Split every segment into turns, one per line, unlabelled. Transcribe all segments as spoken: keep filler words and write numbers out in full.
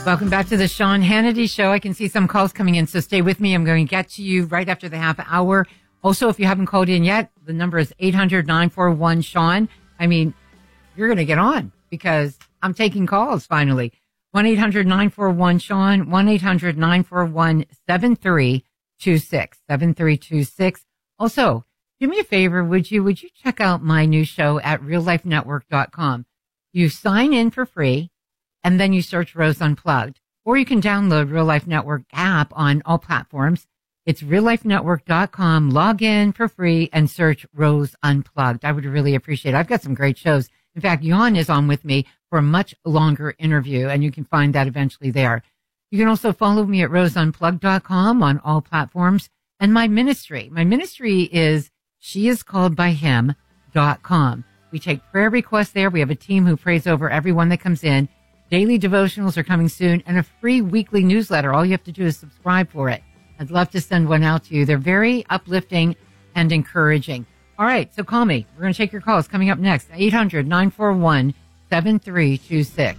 Welcome back to the Sean Hannity Show. I can see some calls coming in, so stay with me. I'm going to get to you right after the half hour. Also, if you haven't called in yet, the number is eight hundred, nine four one, Sean. I mean, you're going to get on because I'm taking calls finally. one eight hundred, nine four one, Sean, one eight hundred, nine four one, seven three two six, seven three two six. Also, do me a favor, would you? Would you check out my new show at real life network dot com? You sign in for free, and then you search Rose Unplugged. Or you can download Real Life Network app on all platforms. It's real life network dot com. Log in for free and search Rose Unplugged. I would really appreciate it. I've got some great shows. In fact, Jan is on with me for a much longer interview, and you can find that eventually there. You can also follow me at rose unplugged dot com on all platforms. And my ministry. My ministry is she is called by him dot com. We take prayer requests there. We have a team who prays over everyone that comes in. Daily devotionals are coming soon and a free weekly newsletter. All you have to do is subscribe for it. I'd love to send one out to you. They're very uplifting and encouraging. All right, so call me. We're going to take your calls coming up next. eight hundred, nine four one, seven three two six.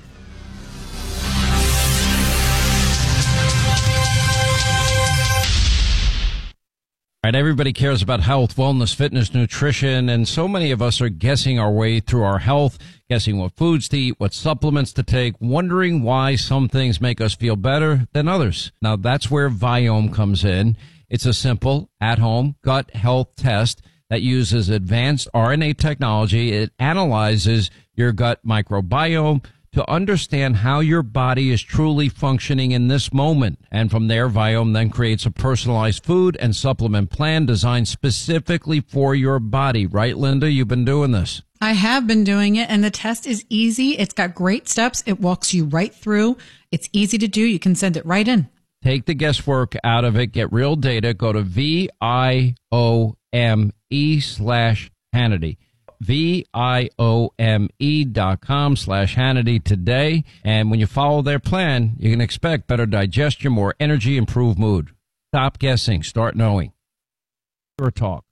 All right, everybody cares about health, wellness, fitness, nutrition, and so many of us are guessing our way through our health, guessing what foods to eat, what supplements to take, wondering why some things make us feel better than others. Now, that's where Viome comes in. It's a simple, at-home gut health test that uses advanced R N A technology. It analyzes your gut microbiome to understand how your body is truly functioning in this moment. And from there, Viome then creates a personalized food and supplement plan designed specifically for your body. Right, Linda? You've been doing this.
I have been doing it, and the test is easy. It's got great steps. It walks you right through. It's easy to do. You can send it right in.
Take the guesswork out of it. Get real data. Go to V I O M E slash Hannity. V I O M E dot com slash Hannity today. And when you follow their plan, you can expect better digestion, more energy, improved mood. Stop guessing. Start knowing. Your talk.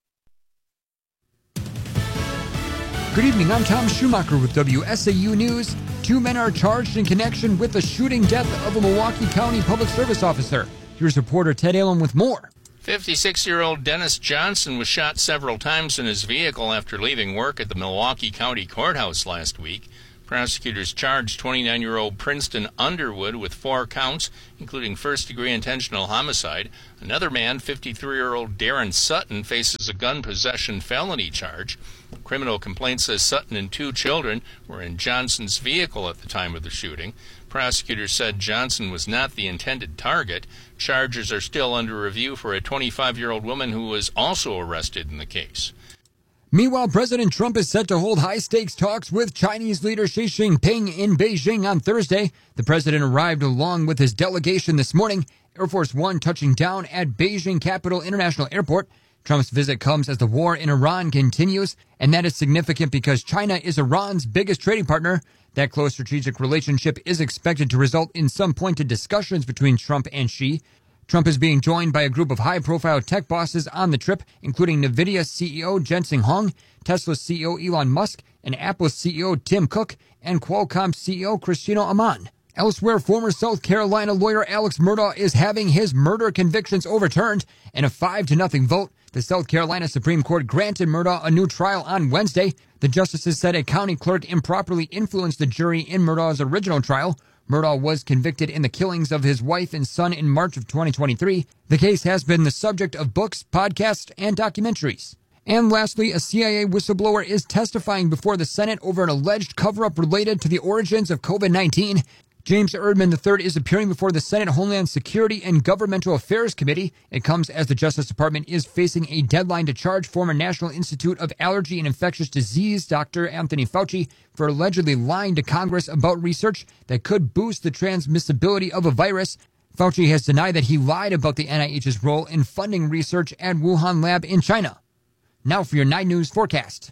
Good evening. I'm Tom Schumacher with W S A U News. Two men are charged in connection with the shooting death of a Milwaukee County public service officer. Here's reporter Ted Allen with more.
fifty-six-year-old Dennis Johnson was shot several times in his vehicle after leaving work at the Milwaukee County Courthouse last week. Prosecutors charged twenty-nine-year-old Princeton Underwood with four counts, including first-degree intentional homicide. Another man, fifty-three-year-old Darren Sutton, faces a gun possession felony charge. Criminal complaint says Sutton and two children were in Johnson's vehicle at the time of the shooting. Prosecutors said Johnson was not the intended target. Charges are still under review for a twenty-five-year-old woman who was also arrested in the case.
Meanwhile, President Trump is set to hold high-stakes talks with Chinese leader Xi Jinping in Beijing on Thursday. The president arrived along with his delegation this morning. Air Force One touching down at Beijing Capital International Airport. Trump's visit comes as the war in Iran continues, and that is significant because China is Iran's biggest trading partner. That close strategic relationship is expected to result in some pointed discussions between Trump and Xi. Trump is being joined by a group of high-profile tech bosses on the trip, including NVIDIA C E O Jensen Huang, Tesla C E O Elon Musk, and Apple C E O Tim Cook, and Qualcomm C E O Cristiano Amon. Elsewhere, former South Carolina lawyer Alex Murdaugh is having his murder convictions overturned. In a five to nothing vote, the South Carolina Supreme Court granted Murdaugh a new trial on Wednesday. The justices said a county clerk improperly influenced the jury in Murdaugh's original trial. Murdaugh was convicted in the killings of his wife and son in March of twenty twenty-three. The case has been the subject of books, podcasts, and documentaries. And lastly, a C I A whistleblower is testifying before the Senate over an alleged cover-up related to the origins of COVID nineteen. James Erdman the third is appearing before the Senate Homeland Security and Governmental Affairs Committee. It comes as the Justice Department is facing a deadline to charge former National Institute of Allergy and Infectious Disease Doctor Anthony Fauci for allegedly lying to Congress about research that could boost the transmissibility of a virus. Fauci has denied that he lied about the N I H's role in funding research at Wuhan lab in China. Now for your nine News forecast.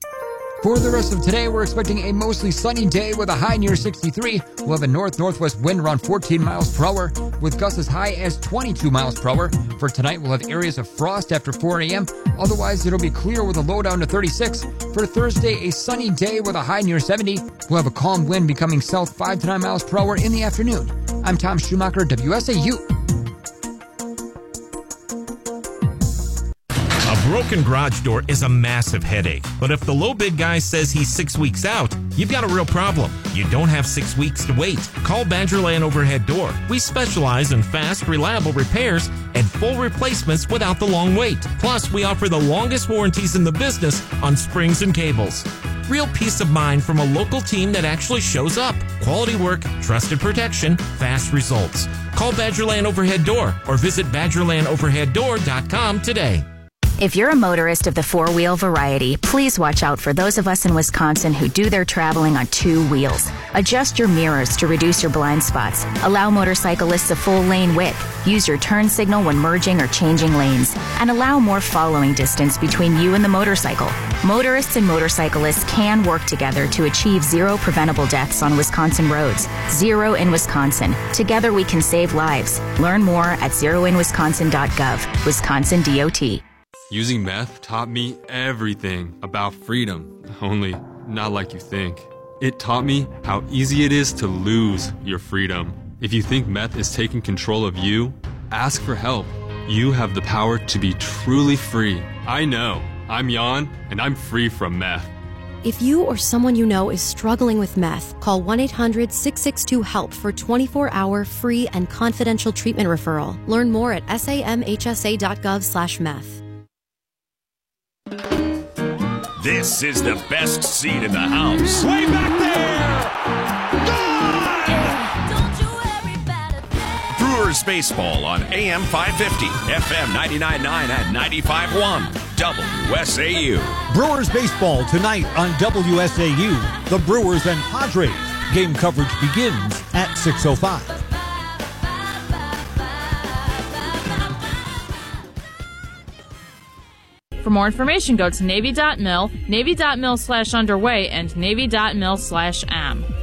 For the rest of today, we're expecting a mostly sunny day with a high near sixty-three. We'll have a north-northwest wind around fourteen miles per hour. with gusts as high as twenty-two miles per hour. For tonight, we'll have areas of frost after four a.m. Otherwise, it'll be clear with a low down to thirty-six. For Thursday, a sunny day with a high near seventy. We'll have a calm wind becoming south five to nine miles per hour in the afternoon. I'm Tom Schumacher, W S A U.
A broken garage door is a massive headache, but if the low bid guy says he's six weeks out, you've got a real problem. You don't have six weeks to wait. Call Badgerland Overhead Door. We specialize in fast, reliable repairs and full replacements without the long wait. Plus, we offer the longest warranties in the business on springs and cables. Real peace of mind from a local team that actually shows up. Quality work, trusted protection, fast results. Call Badgerland Overhead Door or visit badgerland overhead door dot com today.
If you're a motorist of the four-wheel variety, please watch out for those of us in Wisconsin who do their traveling on two wheels. Adjust your mirrors to reduce your blind spots. Allow motorcyclists a full lane width. Use your turn signal when merging or changing lanes. And allow more following distance between you and the motorcycle. Motorists and motorcyclists can work together to achieve zero preventable deaths on Wisconsin roads. Zero in Wisconsin. Together we can save lives. Learn more at zero in wisconsin dot gov. Wisconsin D O T.
Using meth taught me everything about freedom, only not like you think. It taught me how easy it is to lose your freedom. If you think meth is taking control of you, ask for help. You have the power to be truly free. I know. I'm Jan, and I'm free from meth.
If you or someone you know is struggling with meth, call one eight hundred six six two HELP for twenty-four hour free and confidential treatment referral. Learn more at samhsa dot gov slash meth.
This is the best seat in the house.
Way back there!
Brewers baseball on A M five fifty, F M ninety-nine point nine and ninety-five point one, W S A U.
Brewers baseball tonight on W S A U. The Brewers and Padres. Game coverage begins at six oh five.
For more information, go to Navy dot mil, Navy dot mil slash underway, and Navy dot mil slash am.